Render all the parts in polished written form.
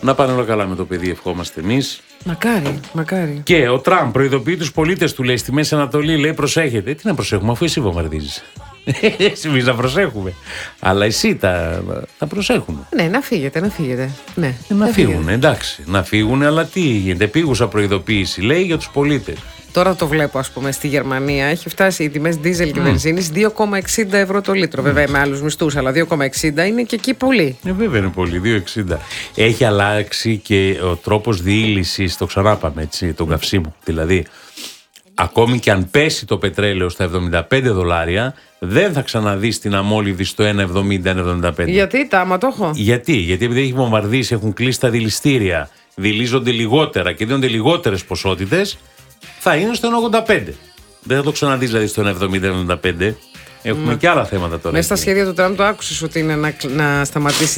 Να πάνε όλα καλά με το παιδί, ευχόμαστε εμείς. Μακάρι, μακάρι. Και ο Τραμπ προειδοποιεί τους πολίτες του, λέει, στη Μέση Ανατολή, λέει, προσέχετε. Τι να προσέχουμε, αφού εσύ βομβαρδίζεις. Εμείς να προσέχουμε. Αλλά εσύ θα προσέχουμε. Ναι, να φύγετε, να φύγετε. Ναι, να φύγουν, εντάξει. Να φύγουν, αλλά τι γίνεται. Επίγουσα προειδοποίηση, λέει, για τους πολίτες. Τώρα το βλέπω, ας πούμε, στη Γερμανία έχει φτάσει οι τιμές ντίζελ και βενζίνης 2,60 ευρώ το λίτρο. Βέβαια με άλλους μισθούς, αλλά 2,60 είναι και εκεί πολύ. Βέβαια είναι πολύ, 2,60. Έχει αλλάξει και ο τρόπος διήλυσης, το ξανάπαμε έτσι, τον καυσίμου. Δηλαδή, ακόμη και αν πέσει το πετρέλαιο στα $75, δεν θα ξαναδείς την αμόλυδη στο 1,70-1,75. Γιατί, άμα το έχω. Γιατί επειδή έχει βομβαρδίσει, έχουν κλείσει τα δηληστήρια, δηλίζονται λιγότερα και δίνονται λιγότερες ποσότητες, θα είναι στο 1,85. Δεν θα το ξαναδείς δηλαδή στο 1,70-1,75. Έχουμε και άλλα θέματα τώρα. Μέσα στα σχέδια του Τραμπ το άκουσες ότι είναι να σταματήσει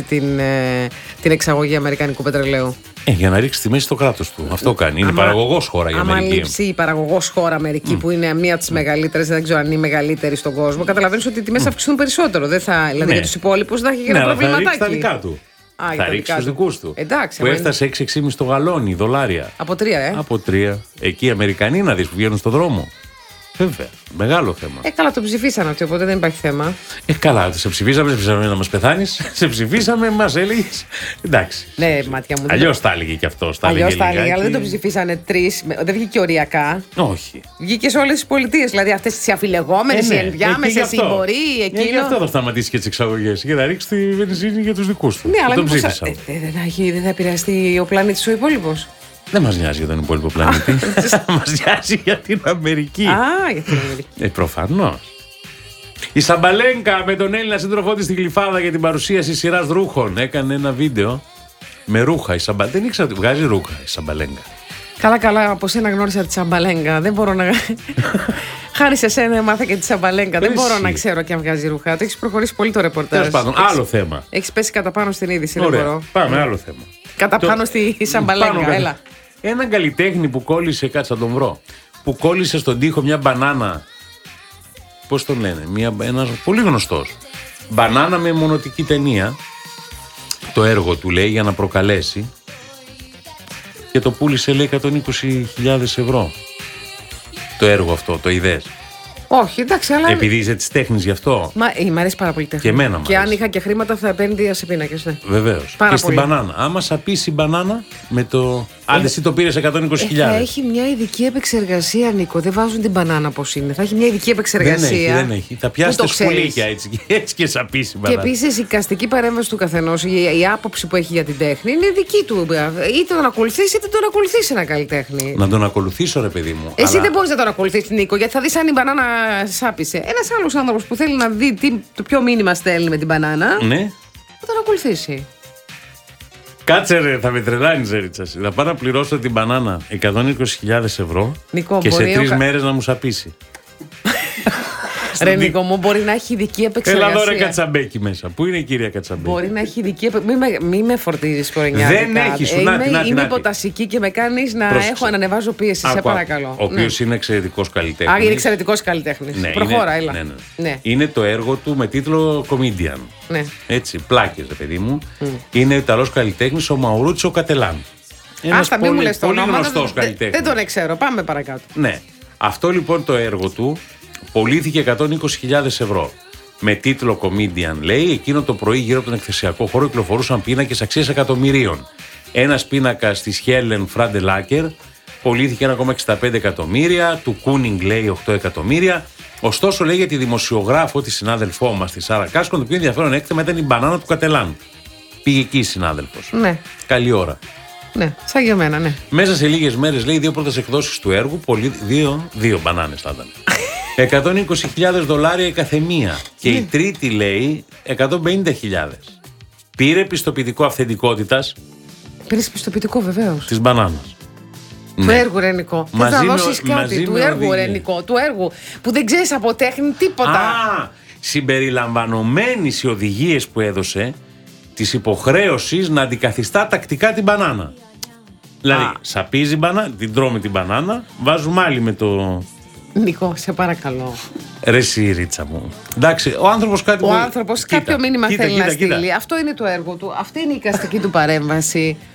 την εξαγωγή αμερικανικού πετρελαίου. Για να ρίξει τη μέση στο κράτος του. Αυτό κάνει. Είναι παραγωγός χώρα η Αμερική. Αν λείψει η παραγωγός χώρα Αμερική, που είναι μία από τις μεγαλύτερες, δεν ξέρω αν είναι η μεγαλύτερη στον κόσμο, καταλαβαίνεις ότι οι τιμές θα αυξηθούν περισσότερο. Δηλαδή για τους υπόλοιπους θα έχει και ένα προβληματάκι. Θα ρίξει τα δικά του. Θα ρίξει τους δικούς του. Εντάξει, που έφτασε 6,6,5 το γαλόνι, $. Από 3, Από 3. Εκεί οι Αμερικανοί να δεις που βγαίνουν στον δρόμο. Βέβαια. Μεγάλο θέμα. Καλά, το ψηφίσανε αυτοί, οπότε δεν υπάρχει θέμα. Καλά, σε ψηφίσαμε να μας πεθάνεις. Σε ψηφίσαμε, μας έλεγες. Εντάξει. Ναι, μάτια μου. Αλλιώς τα έλεγε και αυτό. Αλλιώς τα έλεγε, αλλά δεν το ψηφίσανε 3. Δεν βγήκε οριακά. Όχι. Βγήκε σε όλες τις πολιτείες. Δηλαδή αυτές τις αφιλεγόμενες, οι ενδιάμεσες, οι μπορεί, εκείνο. Γι' αυτό θα σταματήσει και τις εξαγωγές. Για να ρίξει τη βενζίνη για τους δικούς του. Ναι, αλλά δεν θα επηρεαστεί ο πλανήτης ο υπόλοιπος. Δεν μας νοιάζει για τον υπόλοιπο πλανήτη. Μας νοιάζει για την Αμερική. Για την Αμερική. Προφανώς. Η Σαμπαλέγκα με τον Έλληνα σύντροφό της στη Γλυφάδα για την παρουσίαση σειράς ρούχων έκανε ένα βίντεο με ρούχα. Δεν ήξερα ότι βγάζει ρούχα η Σαμπαλέγκα. Καλά, από σένα γνώρισα τη Σαμπαλέγκα. Δεν μπορώ να. Χάρη σε σένα μάθα και τη Σαμπαλέγκα. Δεν μπορώ να ξέρω και αν βγάζει ρούχα. Το έχει προχωρήσει πολύ το ρεπορτάζ. Τέλος πάντων, άλλο θέμα. Έχει πέσει κατά πάνω στην είδηση. Ωραία. Δεν μπορώ. Πάμε, άλλο θέμα. Κατά πάνω στη Σαμπαλέγκα, έλα. Έναν καλλιτέχνη που κόλλησε, κάτσε να τον βρω, που κόλλησε στον τοίχο μια μπανάνα. Πώς τον λένε, ένας πολύ γνωστός. Μπανάνα με μονοτική ταινία. Το έργο του, λέει, για να προκαλέσει. Και το πούλησε, λέει, 120.000 ευρώ. Το έργο αυτό, το είδες? Όχι, εντάξει, αλλά. Επειδή είσαι της τέχνης γι' αυτό. Μ' αρέσει πάρα πολύ τέχνη. Και εμένα και αν είχα και χρήματα θα επένδυα σε πίνακες, ναι. Βεβαίως. Και στην μπανάνα. Άμα σαπίσει μπανάνα με το. Αν εσύ το πήρες 120.000. Θα έχει μια ειδική επεξεργασία, Νίκο. Δεν βάζουν την μπανάνα πώς είναι. Θα έχει μια ειδική επεξεργασία. Δεν έχει. Θα πιάσετε σκουλίκια έτσι και σαπίσει μπανάνα. Και επίσης η καστική παρέμβαση του καθενός, η άποψη που έχει για την τέχνη είναι δική του. Είτε τον ακολουθήσει είτε τον ακολουθήσει ένα καλλιτέχνη. Να τον ακολουθήσω, ρε παιδί μου. Εσύ δεν μπορείς να τον ακολουθήσει, Νίκο, γιατί θα δεις αν η μπανάνα σάπισε. Ένας άλλος άνθρωπος που θέλει να δει το ποιο μήνυμα στέλνει με την μπανάνα, ναι, θα τον ακολουθήσει. Κάτσε ρε, θα με τρελάνεις, Ρίτσα. Θα πάω να πληρώσω την μπανάνα 120.000 ευρώ, Νικό, και σε 3 μέρες να μου σαπίσει. Ρε Νίκο μου, μπορεί να έχει ειδική επεξεργασία. Έλα εδώ ρε Κατσαμπέκι μέσα. Πού είναι η κυρία Κατσαμπέκη? Μπορεί να έχει ειδική επεξεργασία. Μη με φορτίζεις πρωινιάτικα. Δεν έχει, σου είμαι υποτασική και με κάνεις να έχω να ανεβάζω πίεση. Σε παρακαλώ. Ο οποίος είναι εξαιρετικός καλλιτέχνης. Είναι εξαιρετικός καλλιτέχνης. Προχώρα, έλα. Ναι. Είναι το έργο του με τίτλο Comedian. Ναι. Έτσι, πλάκες, ρε παιδί μου. Είναι Ιταλός καλλιτέχνης ο Μαουρούτσιο Κατελάν. Άστα, μην μου λες το όνομα. Γνωστός καλλιτέχνης. Δεν τον ξέρω. Πάμε παρακάτω. Ναι. Αυτό λοιπόν το έργο του πωλήθηκε 120.000 ευρώ. Με τίτλο Comedian, λέει, εκείνο το πρωί γύρω από τον εκθεσιακό χώρο κυκλοφορούσαν πίνακες αξίας εκατομμυρίων. Ένας πίνακας της Helen Frandelacker πωλήθηκε 1,65 εκατομμύρια, του Κούνινγκ, λέει, 8 εκατομμύρια. Ωστόσο, λέει, για τη δημοσιογράφο, τη συνάδελφό μας, τη Σάρα Κάσκον, το πιο ενδιαφέρον έκτημα ήταν η μπανάνα του Κατελάν. Πήγε εκεί η συνάδελφος. Ναι. Καλή ώρα. Ναι, σαν για μένα, ναι. Μέσα σε λίγες μέρες, λέει, 2 πρώτες εκδόσεις του έργου, δύο μπανάνες θα ήταν. $120.000 η καθεμία. Και η τρίτη, λέει, 150.000. Πήρε πιστοποιητικό αυθεντικότητας. Πήρε πιστοποιητικό, βεβαίως. Της μπανάνας. Του έργου, ρε Νικό. Θες να δώσεις κάτι. Του έργου, ρε Νικό. Του έργου. Που δεν ξέρεις από τέχνη τίποτα. Συμπεριλαμβανομένης οι οδηγίες που έδωσε της υποχρέωσης να αντικαθιστά τακτικά την μπανάνα. Δηλαδή, σαπίζει μπανάνα, την τρώμε την μπανάνα, βάζουμε άλλη με το. Νικό, σε παρακαλώ. Ρε εσύ, Ρίτσα μου. Εντάξει, ο άνθρωπος κάποιο μήνυμα θέλει να στείλει. Αυτό είναι το έργο του. Αυτή είναι η εικαστική του παρέμβαση.